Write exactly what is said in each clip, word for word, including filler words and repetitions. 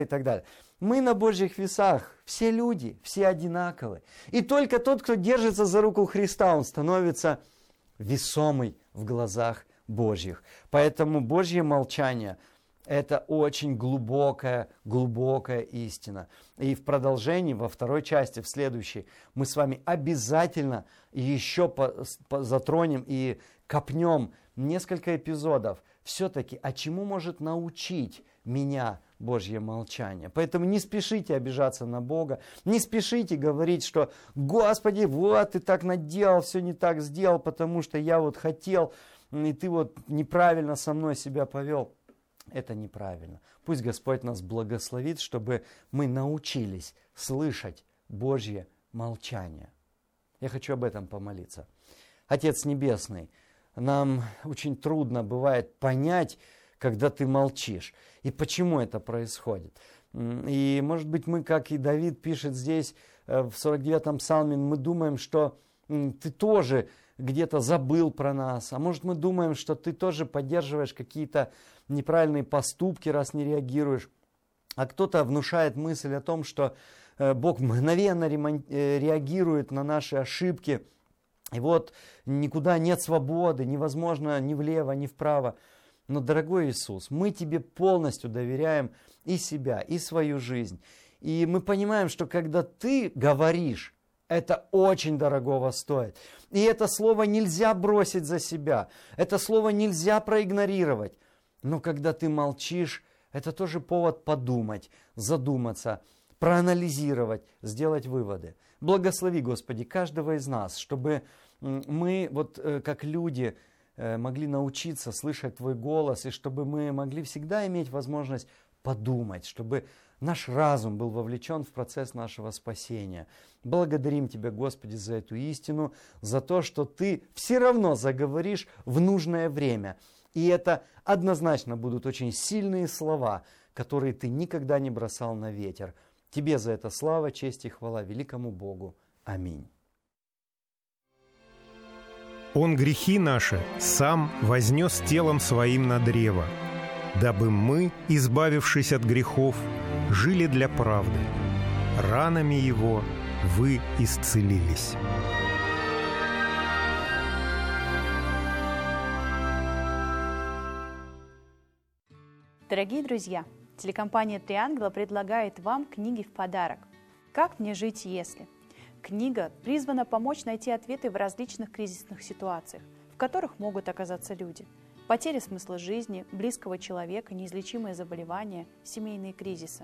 и так далее. Мы на Божьих весах, все люди, все одинаковы. И только тот, кто держится за руку Христа, он становится весомый в глазах Божьих. Поэтому Божье молчание – это очень глубокая, глубокая истина. И в продолжении, во второй части, в следующей, мы с вами обязательно еще по, по, затронем и копнем несколько эпизодов. Все-таки, а чему может научить меня Божье молчание? Поэтому не спешите обижаться на Бога, не спешите говорить, что «Господи, вот ты так наделал, все не так сделал, потому что я вот хотел, и ты вот неправильно со мной себя повел». Это неправильно. Пусть Господь нас благословит, чтобы мы научились слышать Божье молчание. Я хочу об этом помолиться. Отец Небесный, нам очень трудно бывает понять, когда ты молчишь. И почему это происходит? И, может быть, мы, как и Давид пишет здесь, в сорок девятом псалме, мы думаем, что ты тоже где-то забыл про нас. А может, мы думаем, что ты тоже поддерживаешь какие-то неправильные поступки, раз не реагируешь. А кто-то внушает мысль о том, что Бог мгновенно реагирует на наши ошибки. И вот никуда нет свободы, невозможно ни влево, ни вправо. Но, дорогой Иисус, мы Тебе полностью доверяем и себя, и свою жизнь. И мы понимаем, что когда Ты говоришь, это очень дорогого стоит. И это слово нельзя бросить за себя. Это слово нельзя проигнорировать. Но когда Ты молчишь, это тоже повод подумать, задуматься, проанализировать, сделать выводы. Благослови, Господи, каждого из нас, чтобы мы, вот как люди, могли научиться слышать Твой голос, и чтобы мы могли всегда иметь возможность подумать, чтобы наш разум был вовлечен в процесс нашего спасения. Благодарим Тебя, Господи, за эту истину, за то, что Ты все равно заговоришь в нужное время. И это однозначно будут очень сильные слова, которые Ты никогда не бросал на ветер. Тебе за это слава, честь и хвала великому Богу. Аминь. Он грехи наши сам вознес телом своим на древо, дабы мы, избавившись от грехов, жили для правды. Ранами Его вы исцелились. Дорогие друзья, телекомпания «Три ангела» предлагает вам книги в подарок. «Как мне жить, если?». Книга призвана помочь найти ответы в различных кризисных ситуациях, в которых могут оказаться люди. Потеря смысла жизни, близкого человека, неизлечимые заболевания, семейные кризисы.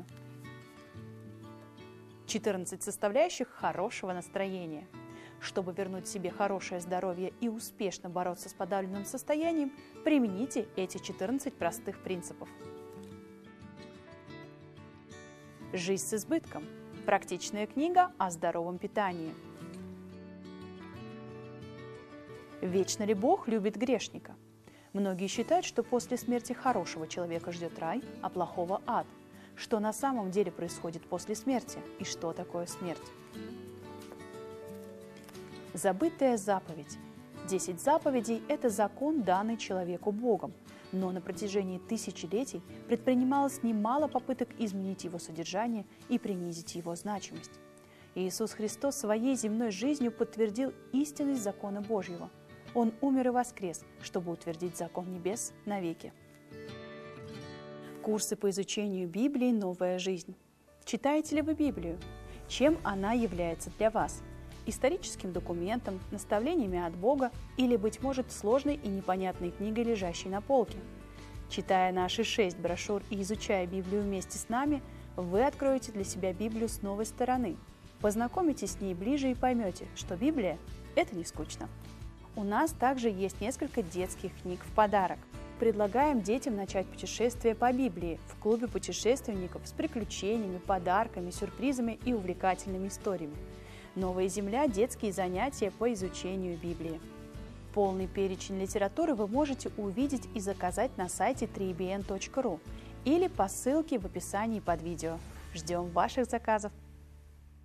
четырнадцать составляющих хорошего настроения. Чтобы вернуть себе хорошее здоровье и успешно бороться с подавленным состоянием, примените эти четырнадцать простых принципов. Жизнь с избытком. Практичная книга о здоровом питании. Вечно ли Бог любит грешника? Многие считают, что после смерти хорошего человека ждет рай, а плохого ад. Что на самом деле происходит после смерти и что такое смерть? Забытая заповедь. Десять заповедей – это закон, данный человеку Богом. Но на протяжении тысячелетий предпринималось немало попыток изменить его содержание и принизить его значимость. Иисус Христос своей земной жизнью подтвердил истинность закона Божьего. Он умер и воскрес, чтобы утвердить закон небес навеки. Курсы по изучению Библии «Новая жизнь». Читаете ли вы Библию? Чем она является для вас? Историческим документом, наставлениями от Бога или, быть может, сложной и непонятной книгой, лежащей на полке? Читая наши шесть брошюр и изучая Библию вместе с нами, вы откроете для себя Библию с новой стороны. Познакомитесь с ней ближе и поймете, что Библия – это не скучно. У нас также есть несколько детских книг в подарок. Предлагаем детям начать путешествие по Библии в клубе путешественников с приключениями, подарками, сюрпризами и увлекательными историями. «Новая земля» – детские занятия по изучению Библии. Полный перечень литературы вы можете увидеть и заказать на сайте три би эн точка ру или по ссылке в описании под видео. Ждем ваших заказов!